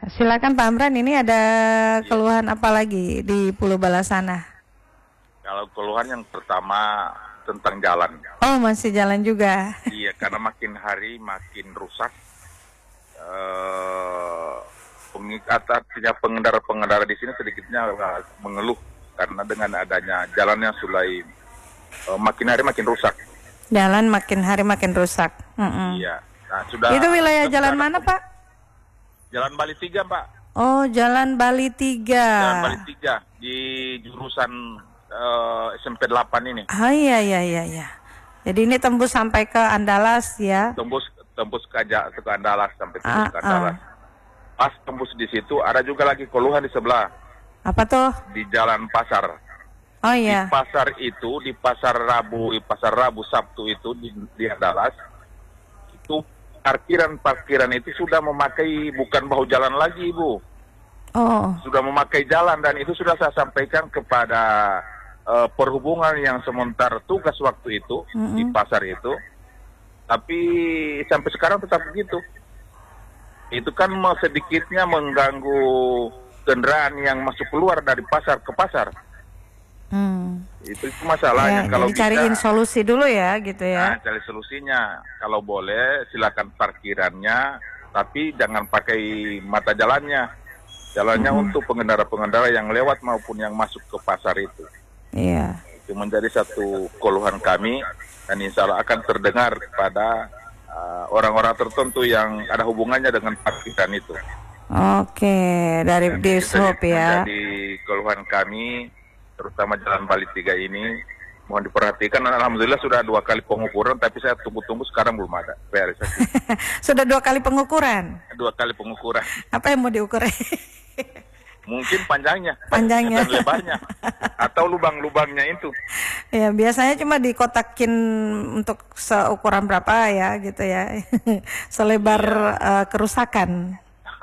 Silakan Pak Amran, ini ada keluhan apa lagi di Pulau Bala sana? Kalau keluhan yang pertama tentang jalan. Oh, masih jalan juga. Iya, karena makin hari makin rusak. Artinya pengendara-pengendara di sini sedikitnya mengeluh karena dengan adanya jalan yang sulai makin hari makin rusak. Jalan makin hari makin rusak. Iya. Nah, sudah. Itu wilayah jalan mana, Pak? Jalan Bali 3, Pak. Oh, Jalan Bali 3. Jalan Bali 3 di jurusan SMP 8 ini. Oh iya. Jadi ini tembus sampai ke Andalas ya? Tembus ke Andalas sampai tembus ke Andalas. Pas tembus di situ ada juga lagi keluhan di sebelah. Apa tuh? Di Jalan Pasar. Oh iya. Di pasar itu, di Pasar Rabu Sabtu itu di Andalas, itu parkiran itu sudah memakai bukan bahu jalan lagi, Bu. Oh. Sudah memakai jalan, dan itu sudah saya sampaikan kepada perhubungan yang sementara tugas waktu itu di pasar itu. Tapi sampai sekarang tetap begitu. Itu kan sedikitnya mengganggu kendaraan yang masuk keluar dari pasar ke pasar. Itu masalahnya. Ya, kalau cariin bisa, solusi dulu ya, gitu ya. Nah, cari solusinya. Kalau boleh silakan parkirannya, tapi jangan pakai mata jalannya. Jalannya untuk pengendara-pengendara yang lewat maupun yang masuk ke pasar itu. Iya. Itu menjadi satu keluhan kami, dan insya Allah akan terdengar pada orang-orang tertentu yang ada hubungannya dengan parkiran itu. Oke, dari Dishub ya. Menjadi keluhan kami, terutama Jalan Bali 3 ini, mohon diperhatikan. Alhamdulillah sudah 2 kali pengukuran, tapi saya tunggu-tunggu sekarang belum ada realisasi. Sudah 2 kali pengukuran? 2 kali pengukuran. Apa yang mau diukur? Mungkin panjangnya dan lebarnya, atau lubang-lubangnya itu. Ya, biasanya cuma dikotakin untuk seukuran berapa ya, gitu ya. Selebar kerusakan.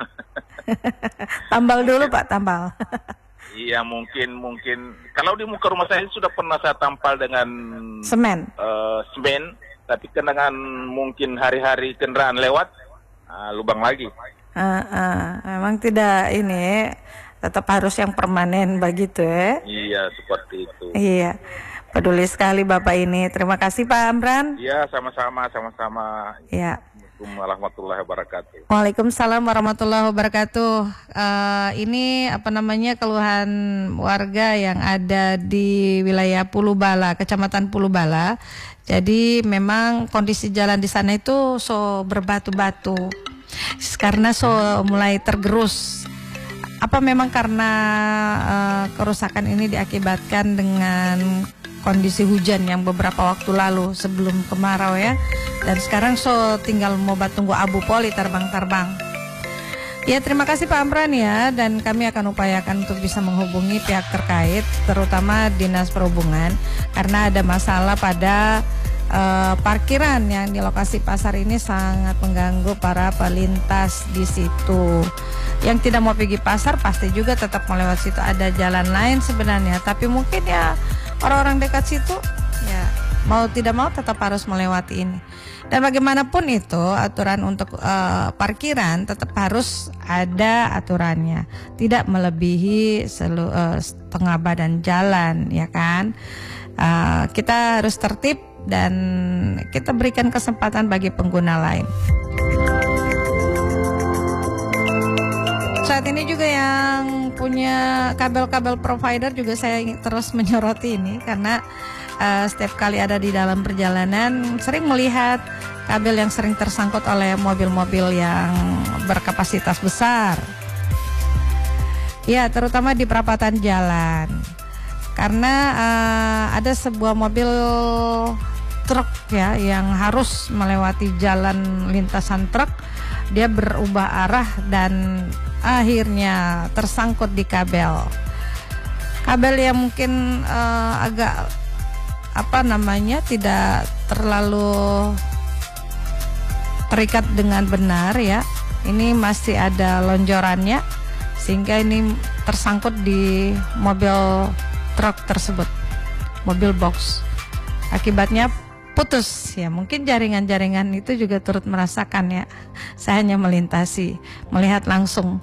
Tambal dulu Pak, tambal. Iya, mungkin kalau di muka rumah saya sudah pernah saya tampal dengan semen, tapi dengan mungkin hari-hari kendaraan lewat, lubang lagi. Memang tidak ini, tetap harus yang permanen begitu ya. Iya, seperti itu. Iya, peduli sekali Bapak ini. Terima kasih Pak Amran. Iya, sama-sama. Iya. Assalamualaikum warahmatullahi wabarakatuh. Waalaikumsalam warahmatullahi wabarakatuh. Ini keluhan warga yang ada di wilayah Pulau Bala, Kecamatan Pulau Bala. Jadi memang kondisi jalan di sana itu berbatu-batu, karena mulai tergerus. Apa memang karena kerusakan ini diakibatkan dengan kondisi hujan yang beberapa waktu lalu sebelum kemarau ya, dan sekarang tinggal mau tunggu abu poli terbang. Ya, terima kasih Pak Amran ya, dan kami akan upayakan untuk bisa menghubungi pihak terkait, terutama Dinas Perhubungan, karena ada masalah pada parkiran yang di lokasi pasar ini sangat mengganggu para pelintas di situ. Yang tidak mau pergi pasar pasti juga tetap melewati situ. Ada jalan lain sebenarnya, tapi mungkin ya orang-orang dekat situ ya mau tidak mau tetap harus melewati ini. Dan bagaimanapun itu aturan untuk parkiran tetap harus ada aturannya, tidak melebihi setengah badan jalan, ya kan? Kita harus tertib dan kita berikan kesempatan bagi pengguna lain. Saat ini juga yang punya kabel-kabel provider juga saya terus menyoroti ini, karena setiap kali ada di dalam perjalanan sering melihat kabel yang sering tersangkut oleh mobil-mobil yang berkapasitas besar. Ya, terutama di perapatan jalan. Karena ada sebuah mobil truk ya yang harus melewati jalan lintasan truk, dia berubah arah dan akhirnya tersangkut di kabel yang mungkin agak tidak terlalu terikat dengan benar ya. Ini masih ada lonjorannya sehingga ini tersangkut di mobil truk tersebut, mobil box. Akibatnya putus ya, mungkin jaringan-jaringan itu juga turut merasakan ya. Saya hanya melintasi, melihat langsung.